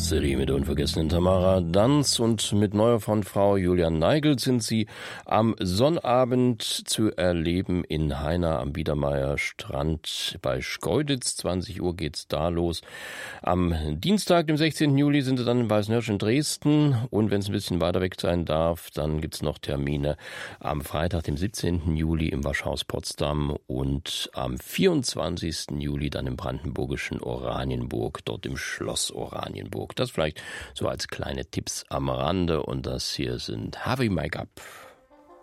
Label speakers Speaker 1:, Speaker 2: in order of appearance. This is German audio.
Speaker 1: City mit der unvergessenen Tamara Danz und mit neuer Frontfrau Julia Neigel sind sie am Sonnabend zu erleben in Heiner am Biedermeier Strand bei Schkeuditz. 20 Uhr geht's da los. Am Dienstag, dem 16. Juli, sind sie dann in Weißenhirsch in Dresden und wenn es ein bisschen weiter weg sein darf, dann gibt's noch Termine am Freitag, dem 17. Juli im Waschhaus Potsdam und am 24. Juli dann im brandenburgischen Oranienburg, dort im Schloss Oranienburg. Das vielleicht so als kleine Tipps am Rande und das hier sind Heavy Make-up.